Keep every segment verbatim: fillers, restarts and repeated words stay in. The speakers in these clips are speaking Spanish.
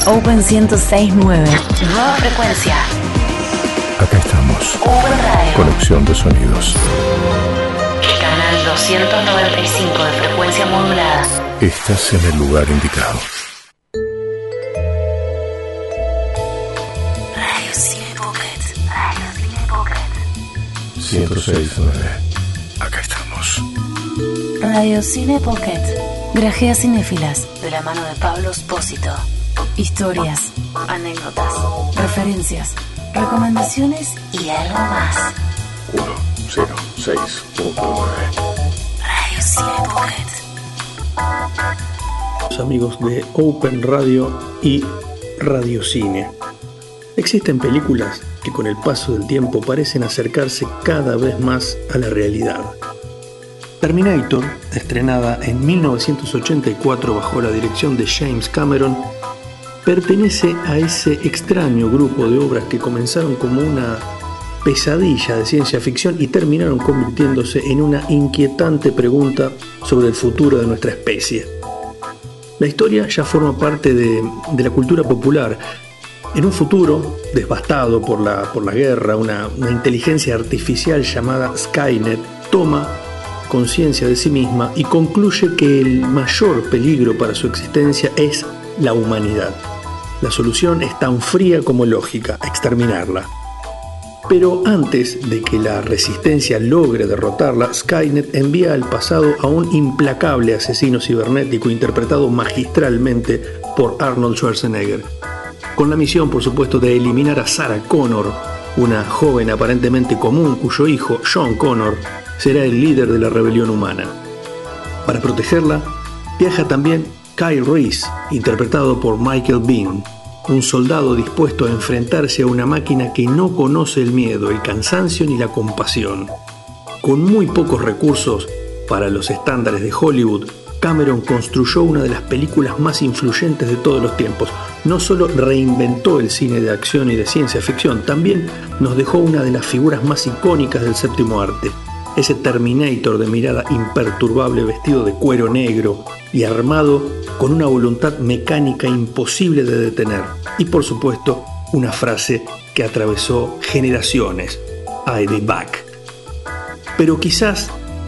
Open ciento seis punto nueve. Nueva frecuencia. Acá estamos. Open Radio. Conexión de sonidos. Canal doscientos noventa y cinco de frecuencia modulada. Estás en el lugar indicado. Radio Cine Pocket. Radio Cine Pocket. ciento seis punto nueve. Acá estamos. Radio Cine Pocket. Grajeas cinéfilas de la mano de Pablo Espósito. Historias, anécdotas, referencias, recomendaciones y algo más. uno cero seis punto nueve. Radio Cine Pocket. Amigos de Open Radio y Radio Cine. Existen películas que con el paso del tiempo parecen acercarse cada vez más a la realidad. Terminator, estrenada en mil novecientos ochenta y cuatro bajo la dirección de James Cameron, pertenece a ese extraño grupo de obras que comenzaron como una pesadilla de ciencia ficción y terminaron convirtiéndose en una inquietante pregunta sobre el futuro de nuestra especie. La historia ya forma parte de, de la cultura popular. En un futuro devastado por la, por la guerra, una, una inteligencia artificial llamada Skynet toma conciencia de sí misma y concluye que el mayor peligro para su existencia es la humanidad. La solución es tan fría como lógica: exterminarla. Pero antes de que la resistencia logre derrotarla, Skynet envía al pasado a un implacable asesino cibernético interpretado magistralmente por Arnold Schwarzenegger, con la misión, por supuesto, de eliminar a Sarah Connor, una joven aparentemente común cuyo hijo, John Connor, será el líder de la rebelión humana. Para protegerla, viaja también Kyle Reese, interpretado por Michael Biehn, un soldado dispuesto a enfrentarse a una máquina que no conoce el miedo, el cansancio ni la compasión. Con muy pocos recursos para los estándares de Hollywood, Cameron construyó una de las películas más influyentes de todos los tiempos. No solo reinventó el cine de acción y de ciencia ficción, también nos dejó una de las figuras más icónicas del séptimo arte. Ese Terminator de mirada imperturbable, vestido de cuero negro y armado con una voluntad mecánica imposible de detener. Y por supuesto, una frase que atravesó generaciones: I'll be back. Pero quizás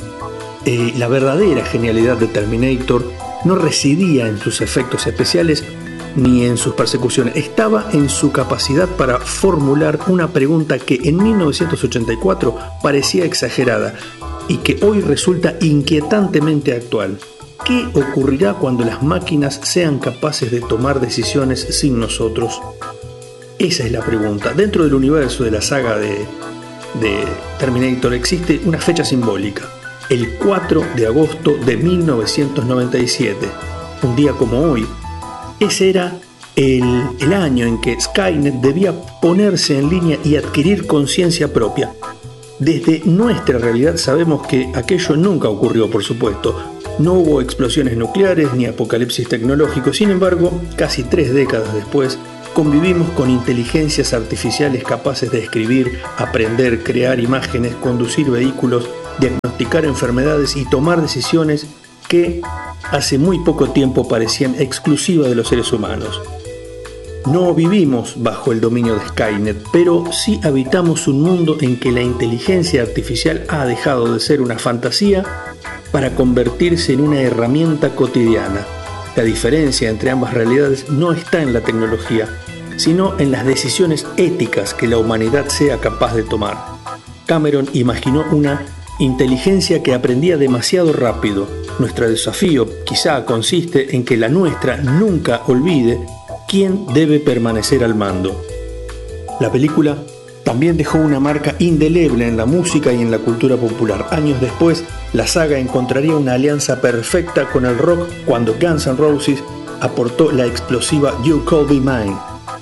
eh, la verdadera genialidad de Terminator no residía en sus efectos especiales ni en sus persecuciones. Estaba en su capacidad para formular una pregunta que en mil novecientos ochenta y cuatro parecía exagerada y que hoy resulta inquietantemente actual. ¿Qué ocurrirá cuando las máquinas sean capaces de tomar decisiones sin nosotros? Esa es la pregunta. Dentro del universo de la saga de, de Terminator existe una fecha simbólica: el cuatro de agosto de mil novecientos noventa y siete. Un día como hoy, ese era el, el año en que Skynet debía ponerse en línea y adquirir conciencia propia. Desde nuestra realidad sabemos que aquello nunca ocurrió, por supuesto. No hubo explosiones nucleares ni apocalipsis tecnológico. Sin embargo, casi tres décadas después, convivimos con inteligencias artificiales capaces de escribir, aprender, crear imágenes, conducir vehículos, diagnosticar enfermedades y tomar decisiones que hace muy poco tiempo parecían exclusivas de los seres humanos. No vivimos bajo el dominio de Skynet, pero sí habitamos un mundo en que la inteligencia artificial ha dejado de ser una fantasía para convertirse en una herramienta cotidiana. La diferencia entre ambas realidades no está en la tecnología, sino en las decisiones éticas que la humanidad sea capaz de tomar. Cameron imaginó una inteligencia que aprendía demasiado rápido. Nuestro desafío quizá consiste en que la nuestra nunca olvide quién debe permanecer al mando. La película también dejó una marca indeleble en la música y en la cultura popular. Años después, la saga encontraría una alianza perfecta con el rock cuando Guns N' Roses aportó la explosiva You Call Me Mine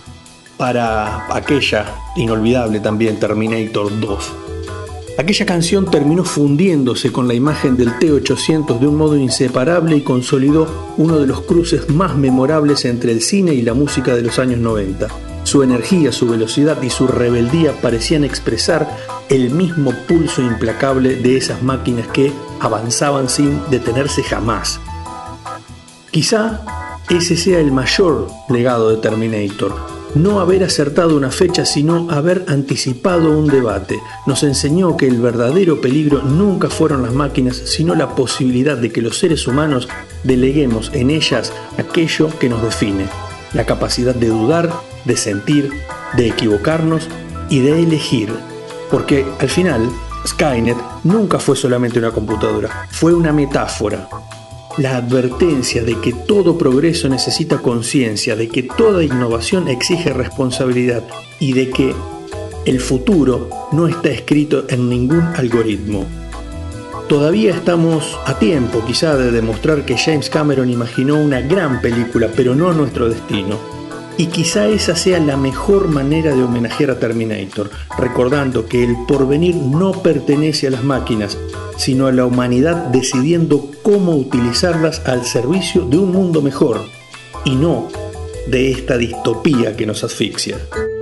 para aquella inolvidable también Terminator dos. Aquella canción terminó fundiéndose con la imagen del T ochocientos de un modo inseparable y consolidó uno de los cruces más memorables entre el cine y la música de los años noventa. Su energía, su velocidad y su rebeldía parecían expresar el mismo pulso implacable de esas máquinas que avanzaban sin detenerse jamás. Quizá ese sea el mayor legado de Terminator. No haber acertado una fecha, sino haber anticipado un debate. Nos enseñó que el verdadero peligro nunca fueron las máquinas, sino la posibilidad de que los seres humanos deleguemos en ellas aquello que nos define. La capacidad de dudar, de sentir, de equivocarnos y de elegir. Porque al final, Skynet nunca fue solamente una computadora, fue una metáfora. La advertencia de que todo progreso necesita conciencia, de que toda innovación exige responsabilidad y de que el futuro no está escrito en ningún algoritmo. Todavía estamos a tiempo quizá de demostrar que James Cameron imaginó una gran película, pero no nuestro destino. Y quizá esa sea la mejor manera de homenajear a Terminator, recordando que el porvenir no pertenece a las máquinas, sino a la humanidad decidiendo cómo utilizarlas al servicio de un mundo mejor, y no de esta distopía que nos asfixia.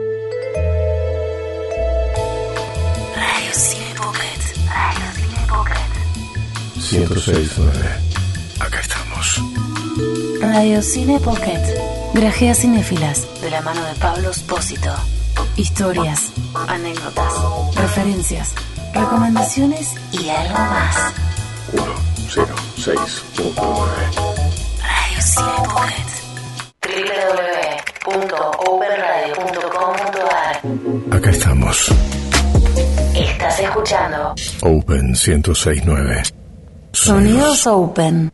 Radio Cine Pocket, Radio Cine Pocket. ciento seis punto nueve. Acá estamos. Radio Cine Pocket. Grajea cinéfilas de la mano de Pablo Espósito. Historias, anécdotas, referencias, recomendaciones y algo más. uno cero seis punto nueve. Radio Cine Pocket. w w w punto open radio punto com punto a r. Acá estamos. Estás escuchando Open ciento seis punto nueve. Sonidos Open.